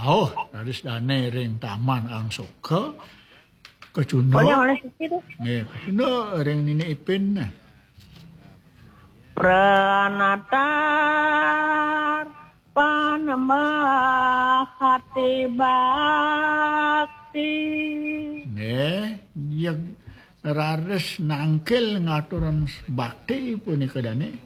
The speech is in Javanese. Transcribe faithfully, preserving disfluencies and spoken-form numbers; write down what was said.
rawuh dados dane ring taman Angsoga kejuna. Oleh oleh itu. Nggih, kejuna ring Nini Ipin. Pranatar panambah hati bakti. Nggih, yang rares nangkil ngaturan bakti punika dane.